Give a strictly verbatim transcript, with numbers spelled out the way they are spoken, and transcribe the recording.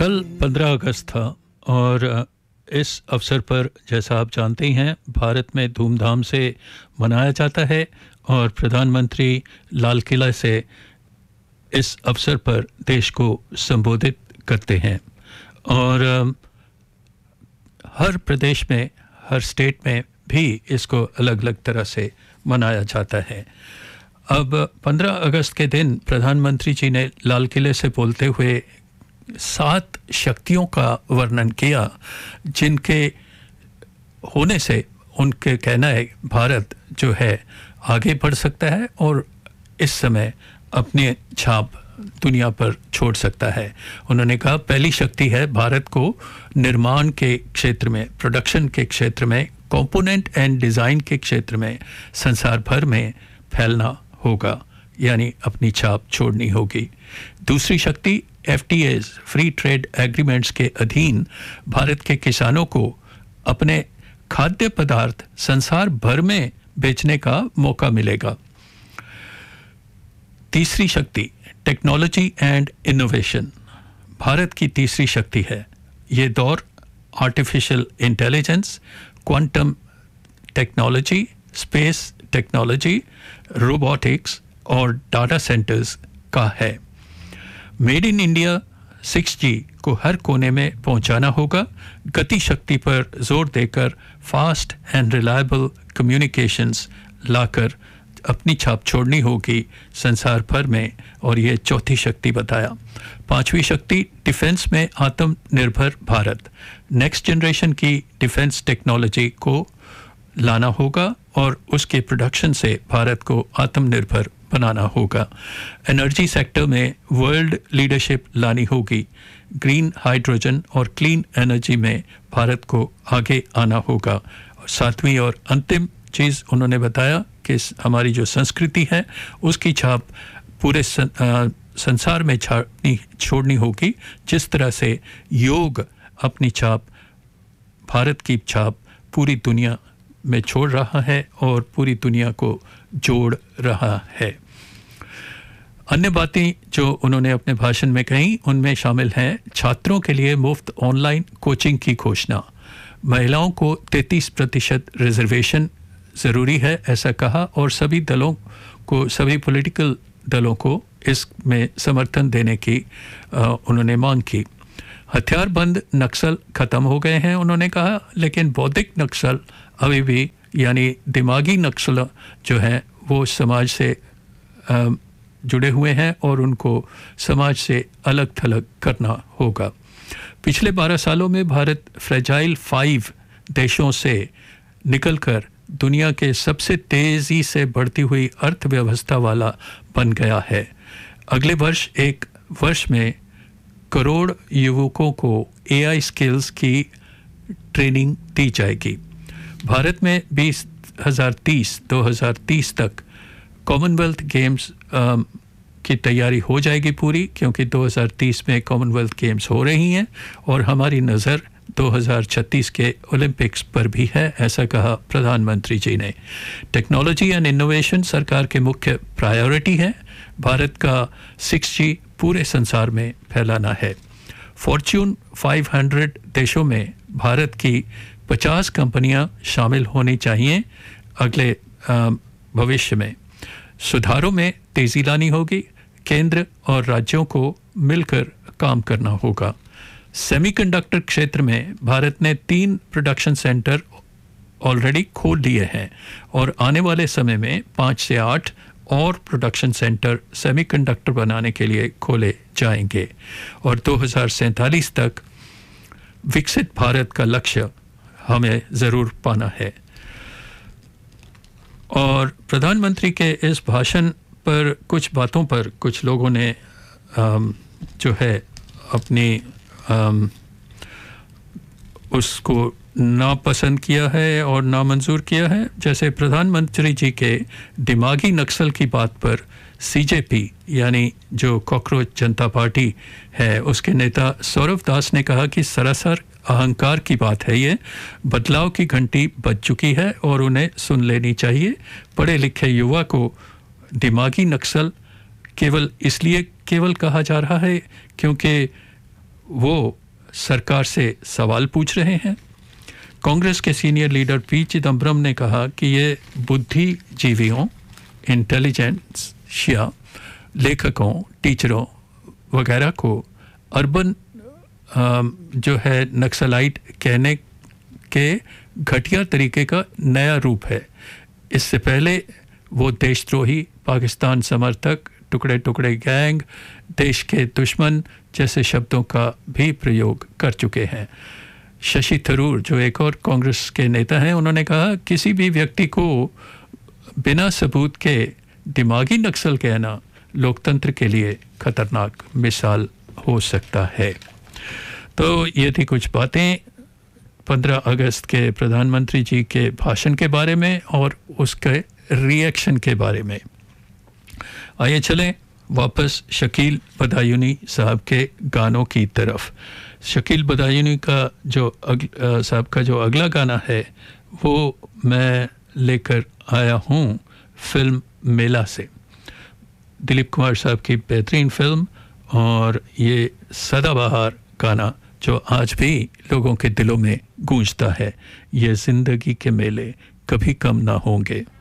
कल पंद्रह अगस्त था और इस अवसर पर जैसा आप जानते ही हैं भारत में धूमधाम से मनाया जाता है और प्रधानमंत्री लाल किला से इस अवसर पर देश को संबोधित करते हैं और हर प्रदेश में हर स्टेट में भी इसको अलग अलग तरह से मनाया जाता है। अब पंद्रह अगस्त के दिन प्रधानमंत्री जी ने लाल किले से बोलते हुए सात शक्तियों का वर्णन किया जिनके होने से उनके कहना है भारत जो है आगे बढ़ सकता है और इस समय अपनी छाप दुनिया पर छोड़ सकता है। उन्होंने कहा पहली शक्ति है भारत को निर्माण के क्षेत्र में, प्रोडक्शन के क्षेत्र में, कंपोनेंट एंड डिज़ाइन के क्षेत्र में संसार भर में फैलना होगा, यानी अपनी छाप छोड़नी होगी। दूसरी शक्ति F T as free trade agreements के अधीन भारत के किसानों को अपने खाद्य पदार्थ संसार भर में बेचने का मौका मिलेगा। तीसरी शक्ति टेक्नोलॉजी एंड इनोवेशन भारत की तीसरी शक्ति है। ये दौर artificial intelligence, quantum technology, space technology, robotics और डाटा सेंटर्स का है। मेड इन इंडिया सिक्स जी को हर कोने में पहुंचाना होगा। गति शक्ति पर जोर देकर फास्ट एंड रिलायबल कम्युनिकेशंस लाकर अपनी छाप छोड़नी होगी संसार भर में, और ये चौथी शक्ति बताया। पांचवी शक्ति डिफेंस में आत्मनिर्भर भारत, नेक्स्ट जनरेशन की डिफेंस टेक्नोलॉजी को लाना होगा और उसके प्रोडक्शन से भारत को आत्मनिर्भर बनाना होगा। एनर्जी सेक्टर में वर्ल्ड लीडरशिप लानी होगी। ग्रीन हाइड्रोजन और क्लीन एनर्जी में भारत को आगे आना होगा। और सातवीं और अंतिम चीज़ उन्होंने बताया कि हमारी जो संस्कृति है उसकी छाप पूरे सं, आ, संसार में छापनी छोड़नी होगी। जिस तरह से योग अपनी छाप, भारत की छाप पूरी दुनिया में छोड़ रहा है और पूरी दुनिया को जोड़ रहा है। अन्य बातें जो उन्होंने अपने भाषण में कही उनमें शामिल हैं छात्रों के लिए मुफ्त ऑनलाइन कोचिंग की घोषणा, महिलाओं को तैंतीस प्रतिशत रिजर्वेशन ज़रूरी है ऐसा कहा, और सभी दलों को, सभी पॉलिटिकल दलों को इसमें समर्थन देने की आ, उन्होंने मांग की। हथियारबंद नक्सल ख़त्म हो गए हैं उन्होंने कहा, लेकिन बौद्धिक नक्सल अभी भी, यानी दिमागी नक्सल जो हैं वो समाज से आ, जुड़े हुए हैं और उनको समाज से अलग थलग करना होगा। पिछले बारह सालों में भारत फ्रेजाइल फाइव देशों से निकलकर दुनिया के सबसे तेज़ी से बढ़ती हुई अर्थव्यवस्था वाला बन गया है। अगले वर्ष एक वर्ष में करोड़ युवकों को ए आई स्किल्स की ट्रेनिंग दी जाएगी। भारत में बीस हज़ार तीस दो हज़ार तीस तक कॉमनवेल्थ गेम्स की तैयारी हो जाएगी पूरी, क्योंकि दो हज़ार तीस में कॉमनवेल्थ गेम्स हो रही हैं और हमारी नज़र दो हज़ार छत्तीस के ओलंपिक्स पर भी है, ऐसा कहा प्रधानमंत्री जी ने। टेक्नोलॉजी एंड इनोवेशन सरकार के मुख्य प्रायोरिटी है। भारत का सिक्स जी पूरे संसार में फैलाना है। फॉर्च्यून पाँच सौ देशों में भारत की पचास कंपनियां शामिल होनी चाहिए अगले भविष्य में। सुधारों में तेज़ी लानी होगी। केंद्र और राज्यों को मिलकर काम करना होगा। सेमीकंडक्टर क्षेत्र में भारत ने तीन प्रोडक्शन सेंटर ऑलरेडी खोल लिए हैं और आने वाले समय में पाँच से आठ और प्रोडक्शन सेंटर सेमीकंडक्टर बनाने के लिए खोले जाएंगे और दो हज़ार सैंतालीस तक विकसित भारत का लक्ष्य हमें ज़रूर पाना है। और प्रधानमंत्री के इस भाषण पर कुछ बातों पर कुछ लोगों ने आम, जो है अपनी आम, उसको नापसंद किया है और नामंजूर किया है। जैसे प्रधानमंत्री जी के दिमागी नक्सल की बात पर सी जे पी यानी जो कॉकरोच जनता पार्टी है उसके नेता सौरभ दास ने कहा कि सरासर अहंकार की बात है, ये बदलाव की घंटी बज चुकी है और उन्हें सुन लेनी चाहिए। पढ़े लिखे युवा को दिमागी नक्सल केवल इसलिए केवल कहा जा रहा है क्योंकि वो सरकार से सवाल पूछ रहे हैं। कांग्रेस के सीनियर लीडर पी चिदम्बरम ने कहा कि ये बुद्धिजीवियों, इंटेलिजेंसिया, लेखकों, टीचरों वगैरह को अर्बन जो है नक्सलाइट कहने के घटिया तरीके का नया रूप है। इससे पहले वो देशद्रोही, पाकिस्तान समर्थक, टुकड़े टुकड़े गैंग, देश के दुश्मन जैसे शब्दों का भी प्रयोग कर चुके हैं। शशि थरूर जो एक और कांग्रेस के नेता हैं, उन्होंने कहा किसी भी व्यक्ति को बिना सबूत के दिमागी नक्सल कहना लोकतंत्र के लिए खतरनाक मिसाल हो सकता है। तो ये थी कुछ बातें पंद्रह अगस्त के प्रधानमंत्री जी के भाषण के बारे में और उसके रिएक्शन के बारे में। आइए चलें वापस शकील बदायूनी साहब के गानों की तरफ। शकील बदायूनी का जो अग, साहब का जो अगला गाना है वो मैं लेकर आया हूँ फिल्म मेला से। दिलीप कुमार साहब की बेहतरीन फिल्म और ये सदाबहार गाना जो आज भी लोगों के दिलों में गूंजता है, ये जिंदगी के मेले कभी कम ना होंगे।